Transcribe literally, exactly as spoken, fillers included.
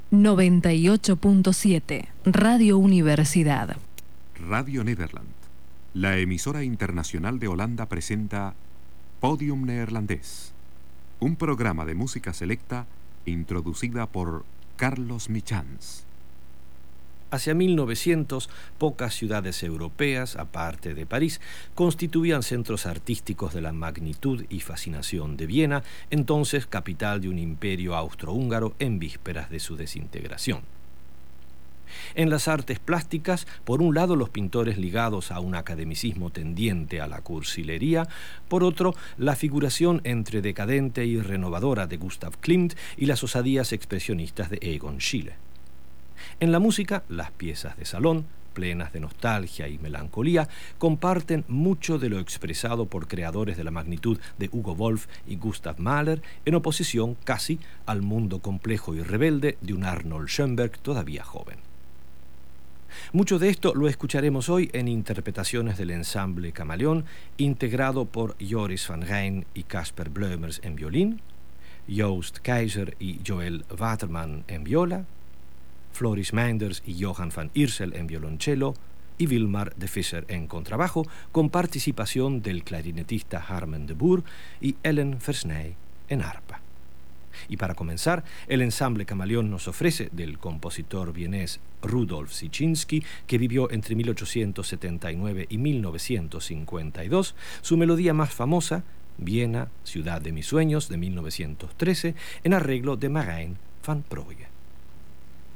noventa y ocho punto siete, Radio Universidad. Radio Nederland, la emisora internacional de Holanda, presenta Podium Neerlandés, un programa de música selecta introducida por Carlos Michans. Hacia mil novecientos, pocas ciudades europeas, aparte de París, constituían centros artísticos de la magnitud y fascinación de Viena, entonces capital de un imperio austrohúngaro en vísperas de su desintegración. En las artes plásticas, por un lado los pintores ligados a un academicismo tendiente a la cursilería, por otro la figuración entre decadente y renovadora de Gustav Klimt y las osadías expresionistas de Egon Schiele. En la música, las piezas de salón, plenas de nostalgia y melancolía, comparten mucho de lo expresado por creadores de la magnitud de Hugo Wolf y Gustav Mahler, en oposición casi al mundo complejo y rebelde de un Arnold Schoenberg todavía joven. Mucho de esto lo escucharemos hoy en interpretaciones del ensamble Camaleón, integrado por Joris van Rijn y Casper Bleumers en violín, Joost Keizer y Joël Waterman en viola, Floris Meinders y Johan van Iersel en violonchelo y Wilmar de Visser en contrabajo, con participación del clarinetista Harmen de Boer y Ellen Versney en arpa. Y para comenzar, el ensamble Camaleón nos ofrece del compositor vienés Rudolf Siczynski, que vivió entre mil ochocientos setenta y nueve y mil novecientos cincuenta y dos, su melodía más famosa, Viena, ciudad de mis sueños, de mil novecientos trece, en arreglo de Marijn van Prooijen.